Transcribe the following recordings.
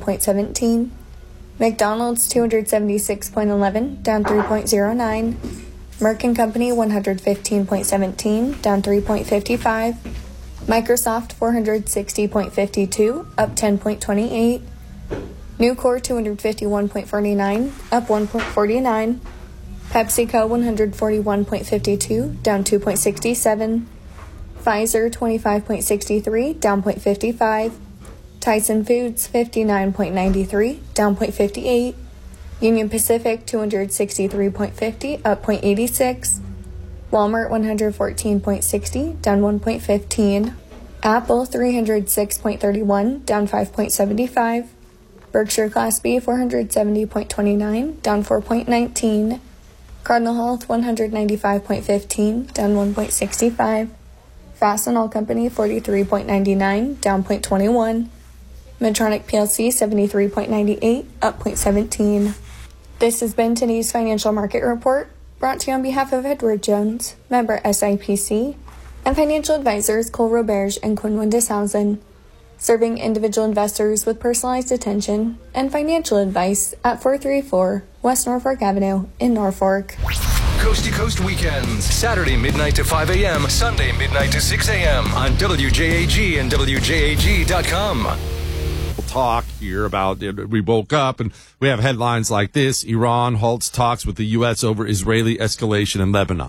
117.17. McDonald's 276.11, down 3.09. Merck & Company 115.17, down 3.55. Microsoft 460.52, up 10.28. Nucor 251.49, up 1.49. PepsiCo 141.52, down 2.67. Pfizer 25.63, down 0.55. Tyson Foods 59.93, down 0.58. Union Pacific 263.50, up 0.86. Walmart 114.60, down 1.15. Apple 306.31, down 5.75. Berkshire Class B 470.29, down 4.19. Cardinal Health 195.15, down 1.65. Fastenal Company 43.99, down 0.21. Medtronic PLC 73.98, up 0.17. This has been today's financial market report, brought to you on behalf of Edward Jones, member SIPC, and financial advisors Cole Roberge and Quinn Windishausen, serving individual investors with personalized attention and financial advice at 434 West Norfolk Avenue in Norfolk. Coast to Coast Weekends, Saturday midnight to 5 a.m., Sunday midnight to 6 a.m. on WJAG and WJAG.com. We'll talk here about, we woke up and we have headlines like this: Iran halts talks with the U.S. over Israeli escalation in Lebanon.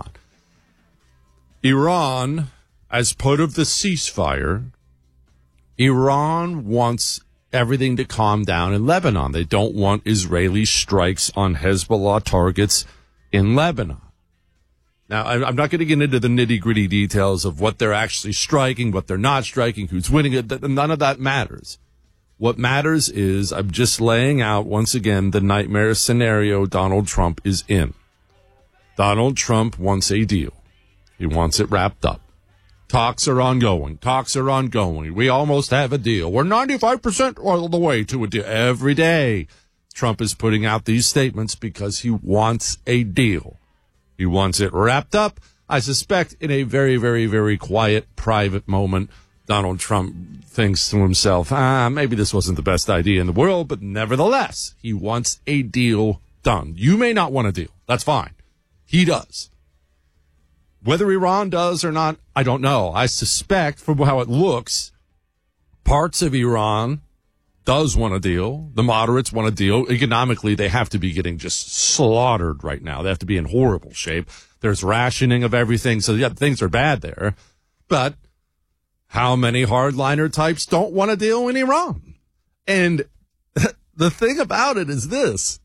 Iran, as part of the ceasefire, Iran wants everything to calm down in Lebanon. They don't want Israeli strikes on Hezbollah targets in Lebanon. Now, I'm not going to get into the nitty-gritty details of what they're actually striking, what they're not striking, who's winning it. None of that matters. What matters is I'm just laying out, once again, the nightmare scenario Donald Trump is in. Donald Trump wants a deal. He wants it wrapped up. Talks are ongoing. We almost have a deal. We're 95% of the way to a deal. Every day, Trump is putting out these statements because he wants a deal. He wants it wrapped up. I suspect in a very, very, very quiet, private moment, Donald Trump thinks to himself, maybe this wasn't the best idea in the world, but nevertheless, he wants a deal done. You may not want a deal. That's fine. He does. Whether Iran does or not, I don't know. I suspect from how it looks, parts of Iran does want a deal. The moderates want a deal. Economically, they have to be getting just slaughtered right now. They have to be in horrible shape. There's rationing of everything. So, yeah, things are bad there. But how many hardliner types don't want a deal in Iran? And the thing about it is this.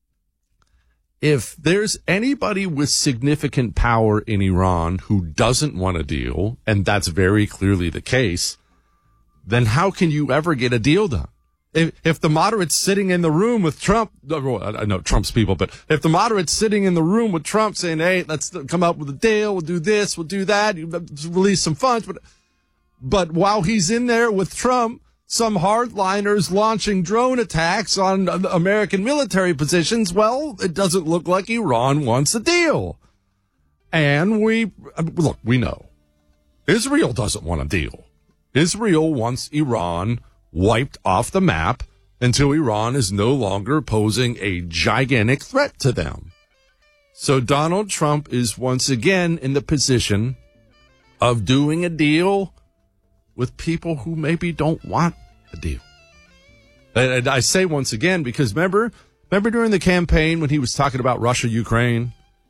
If there's anybody with significant power in Iran who doesn't want a deal, and that's very clearly the case, then how can you ever get a deal done? If the moderates sitting in the room with Trump, I know Trump's people, but if the moderates sitting in the room with Trump saying, hey, let's come up with a deal, we'll do this, we'll do that, release some funds, but while he's in there with Trump, some hardliners launching drone attacks on American military positions, well, it doesn't look like Iran wants a deal. And we know. Israel doesn't want a deal. Israel wants Iran wiped off the map until Iran is no longer posing a gigantic threat to them. So Donald Trump is once again in the position of doing a deal with people who maybe don't want a deal. And I say once again because remember during the campaign when he was talking about Russia, Ukraine.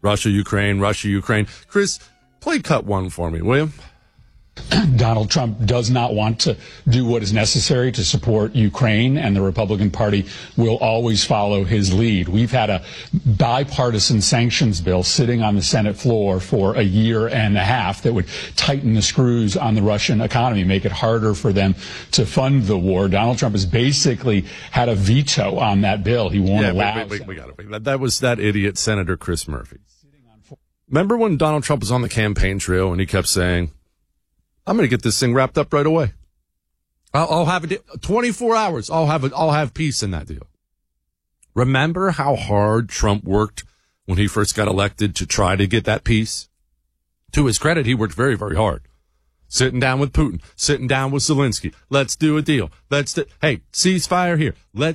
Chris, play cut one for me, will you? Donald Trump does not want to do what is necessary to support Ukraine, and the Republican Party will always follow his lead. We've had a bipartisan sanctions bill sitting on the Senate floor for a year and a half that would tighten the screws on the Russian economy, make it harder for them to fund the war. Donald Trump has basically had a veto on that bill. He won't allow it. We got it. That was that idiot Senator Chris Murphy. Remember when Donald Trump was on the campaign trail and he kept saying, I'm going to get this thing wrapped up right away. I'll have it 24 hours. I'll have peace in that deal. Remember how hard Trump worked when he first got elected to try to get that peace? To his credit, he worked very, very hard. Sitting down with Putin, sitting down with Zelensky. Let's do a deal. Hey, ceasefire here.